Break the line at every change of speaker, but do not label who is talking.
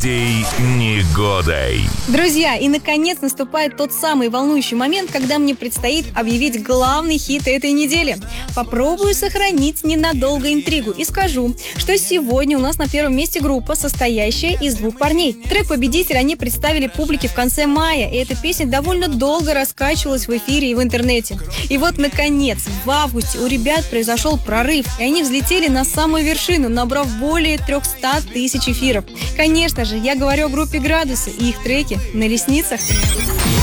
Негодой.
Друзья, и наконец наступает тот самый волнующий момент, когда мне предстоит объявить главный хит этой недели. Попробую сохранить ненадолго интригу и скажу, что сегодня у нас на первом месте группа, состоящая из двух парней. Трек-победитель они представили публике в конце мая, и эта песня довольно долго раскачивалась в эфире и в интернете. И вот, наконец, в августе у ребят произошел прорыв, и они взлетели на самую вершину, набрав более 300 тысяч эфиров. Конечно же, я говорю о группе «Градусы» и их треке «На ресницах».